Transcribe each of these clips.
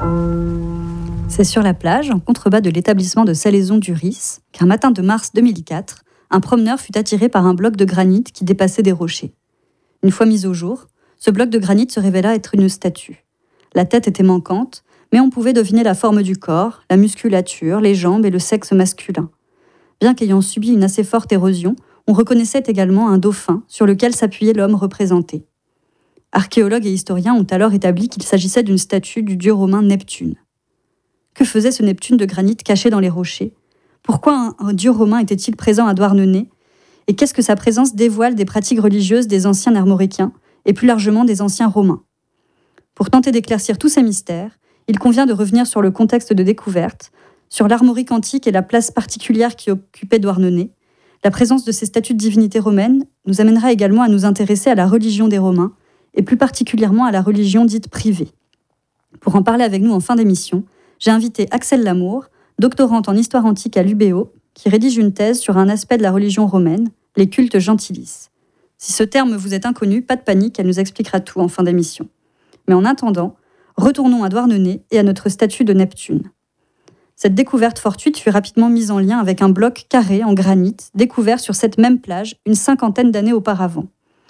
C'est sur la plage, en contrebas de l'établissement de salaison du Ris, qu'un matin de mars 2004, un promeneur fut attiré par un bloc de granit qui dépassait des rochers. Une fois mis au jour, ce bloc de granit se révéla être une statue. La tête était manquante, mais on pouvait deviner la forme du corps, la musculature, les jambes et le sexe masculin. Bien qu'ayant subi une assez forte érosion, on reconnaissait également un dauphin sur lequel s'appuyait l'homme représenté. Archéologues et historiens ont alors établi qu'il s'agissait d'une statue du dieu romain Neptune. Que faisait ce Neptune de granit caché dans les rochers ? Pourquoi un dieu romain était-il présent à Douarnenez ? Et qu'est-ce que sa présence dévoile des pratiques religieuses des anciens armoricains et plus largement des anciens romains ? Pour tenter d'éclaircir tous ces mystères, il convient de revenir sur le contexte de découverte, sur l'armorique antique et la place particulière qui occupait Douarnenez. La présence de ces statues de divinités romaines nous amènera également à nous intéresser à la religion des Romains, et plus particulièrement à la religion dite privée. Pour en parler avec nous en fin d'émission, j'ai invité Axelle Lamour, doctorante en histoire antique à l'UBO, qui rédige une thèse sur un aspect de la religion romaine, les cultes gentilis. Si ce terme vous est inconnu, pas de panique, elle nous expliquera tout en fin d'émission. Mais en attendant, retournons à Douarnenez et à notre statue de Neptune. Cette découverte fortuite fut rapidement mise en lien avec un bloc carré en granit découvert sur cette même plage une 50aine d'années auparavant.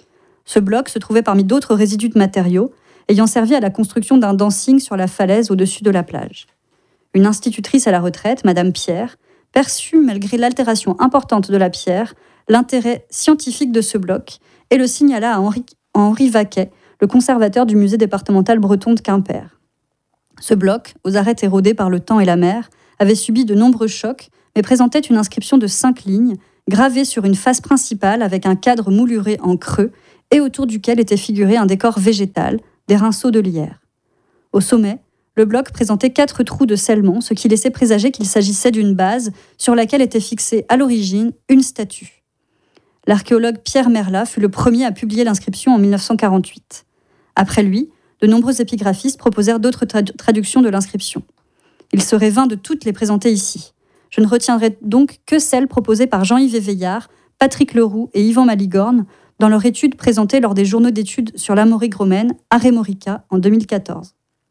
Ce bloc se trouvait parmi d'autres résidus de matériaux ayant servi à la construction d'un dancing sur la falaise au-dessus de la plage. Une institutrice à la retraite, Madame Pierre, perçut, malgré l'altération importante de la pierre, l'intérêt scientifique de ce bloc et le signala à Henri Vaquet, le conservateur du musée départemental breton de Quimper. Ce bloc, aux arêtes érodées par le temps et la mer, avait subi de nombreux chocs, mais présentait une inscription de 5 lignes, gravée sur une face principale avec un cadre mouluré en creux et autour duquel était figuré un décor végétal, des rinceaux de lierre. Au sommet, le bloc présentait 4 trous de scellement, ce qui laissait présager qu'il s'agissait d'une base sur laquelle était fixée à l'origine une statue. L'archéologue Pierre Merlat fut le premier à publier l'inscription en 1948. Après lui, de nombreux épigraphistes proposèrent d'autres traductions de l'inscription. Il serait vain de toutes les présenter ici. Je ne retiendrai donc que celles proposées par Jean-Yves Éveillard, Patrick Leroux et Yvan Maligorne dans leur étude présentée lors des journaux d'études sur l'Amorique romaine, Aremorica, en 2014.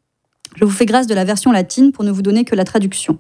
Je vous fais grâce de la version latine pour ne vous donner que la traduction.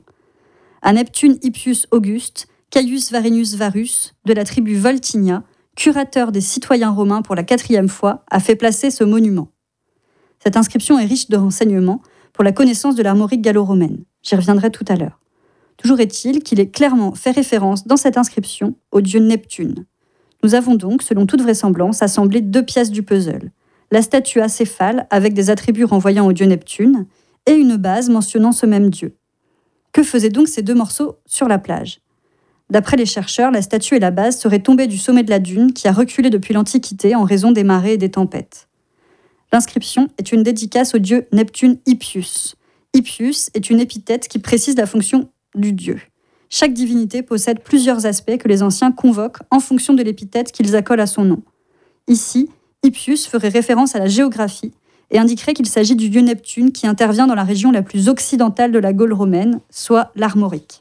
À Neptune Hippius Auguste, Caius Varinius Varus, de la tribu Voltinia, curateur des citoyens romains pour la 4e fois, a fait placer ce monument. Cette inscription est riche de renseignements pour la connaissance de l'armorique gallo-romaine. J'y reviendrai tout à l'heure. Toujours est-il qu'il est clairement fait référence dans cette inscription au dieu Neptune. Nous avons donc, selon toute vraisemblance, assemblé 2 pièces du puzzle. La statue acéphale, avec des attributs renvoyant au dieu Neptune, et une base mentionnant ce même dieu. Que faisaient donc ces 2 morceaux sur la plage ? D'après les chercheurs, la statue et la base seraient tombées du sommet de la dune qui a reculé depuis l'Antiquité en raison des marées et des tempêtes. L'inscription est une dédicace au dieu Neptune Hippius. Hippius est une épithète qui précise la fonction du dieu. Chaque divinité possède plusieurs aspects que les anciens convoquent en fonction de l'épithète qu'ils accolent à son nom. Ici, Hippius ferait référence à la géographie et indiquerait qu'il s'agit du dieu Neptune qui intervient dans la région la plus occidentale de la Gaule romaine, soit l'Armorique.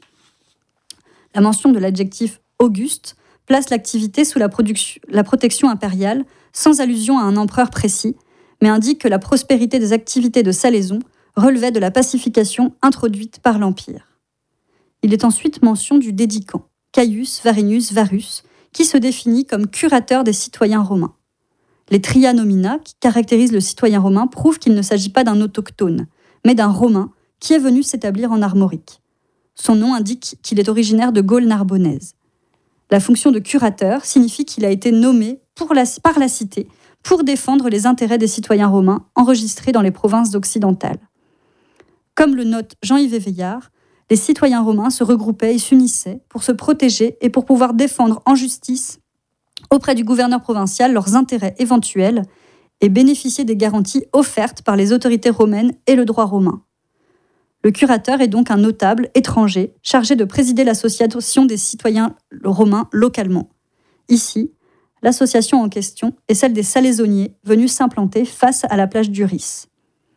La mention de l'adjectif « Auguste » place l'activité sous la protection impériale, sans allusion à un empereur précis, mais indique que la prospérité des activités de salaison relevait de la pacification introduite par l'Empire. Il est ensuite mention du dédicant, Caius Varinius Varus, qui se définit comme curateur des citoyens romains. Les trianomina, qui caractérisent le citoyen romain, prouvent qu'il ne s'agit pas d'un autochtone, mais d'un Romain qui est venu s'établir en Armorique. Son nom indique qu'il est originaire de Gaule narbonnaise. La fonction de curateur signifie qu'il a été nommé par la cité pour défendre les intérêts des citoyens romains enregistrés dans les provinces occidentales. Comme le note Jean-Yves Éveillard, les citoyens romains se regroupaient et s'unissaient pour se protéger et pour pouvoir défendre en justice auprès du gouverneur provincial leurs intérêts éventuels et bénéficier des garanties offertes par les autorités romaines et le droit romain. Le curateur est donc un notable étranger chargé de présider l'association des citoyens romains localement. Ici, l'association en question est celle des Salaisonniers venus s'implanter face à la plage du Ris.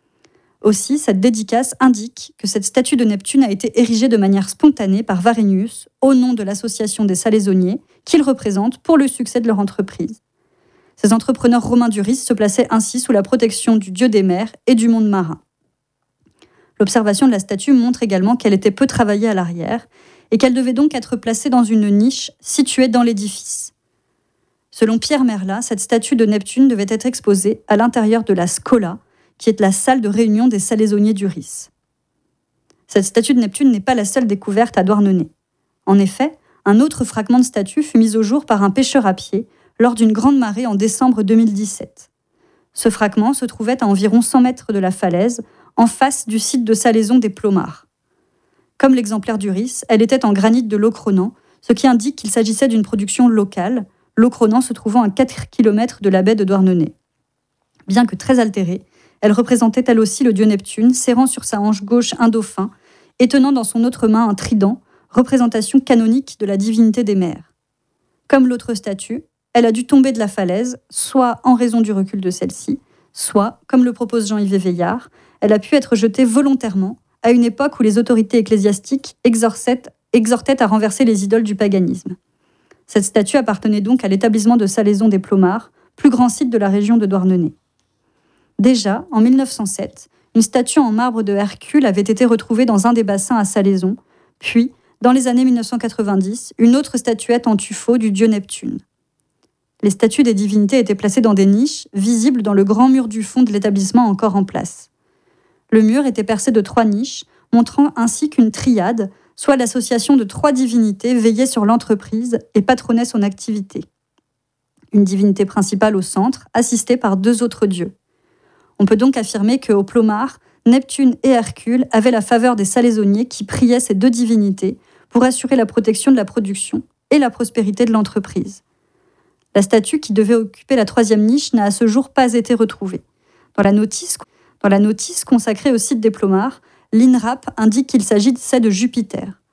Aussi, cette dédicace indique que cette statue de Neptune a été érigée de manière spontanée par Varinius au nom de l'association des Salaisonniers qu'il représente pour le succès de leur entreprise. Ces entrepreneurs romains du Ris se plaçaient ainsi sous la protection du dieu des mers et du monde marin. L'observation de la statue montre également qu'elle était peu travaillée à l'arrière et qu'elle devait donc être placée dans une niche située dans l'édifice. Selon Pierre Merlat, cette statue de Neptune devait être exposée à l'intérieur de la Scola, qui est la salle de réunion des salaisonniers du Risse. Cette statue de Neptune n'est pas la seule découverte à Douarnenez. En effet, un autre fragment de statue fut mis au jour par un pêcheur à pied lors d'une grande marée en décembre 2017. Ce fragment se trouvait à environ 100 mètres de la falaise, en face du site de salaison des Plomards. Comme l'exemplaire du Risse, elle était en granit de Locronan, ce qui indique qu'il s'agissait d'une production locale, Locronan se trouvant à 4 km de la baie de Douarnenez. Bien que très altérée, elle représentait elle aussi le dieu Neptune, serrant sur sa hanche gauche un dauphin et tenant dans son autre main un trident, représentation canonique de la divinité des mers. Comme l'autre statue, elle a dû tomber de la falaise, soit en raison du recul de celle-ci, soit, comme le propose Jean-Yves Veillard, elle a pu être jetée volontairement à une époque où les autorités ecclésiastiques exhortaient à renverser les idoles du paganisme. Cette statue appartenait donc à l'établissement de salaison des Plomards, plus grand site de la région de Douarnenez. Déjà, en 1907, une statue en marbre de Hercule avait été retrouvée dans un des bassins à Salaison, puis, dans les années 1990, une autre statuette en tuffeau du dieu Neptune. Les statues des divinités étaient placées dans des niches, visibles dans le grand mur du fond de l'établissement encore en place. Le mur était percé de 3 niches, montrant ainsi qu'une triade, soit l'association de 3 divinités, veillait sur l'entreprise et patronnait son activité. Une divinité principale au centre, assistée par 2 autres dieux. On peut donc affirmer qu'au Plomard, Neptune et Hercule avaient la faveur des salaisonniers qui priaient ces 2 divinités pour assurer la protection de la production et la prospérité de l'entreprise. La statue qui devait occuper la 3e niche n'a à ce jour pas été retrouvée. Dans la notice consacrée au site des Plomards, l'INRAP indique qu'il s'agit de celle de Jupiter.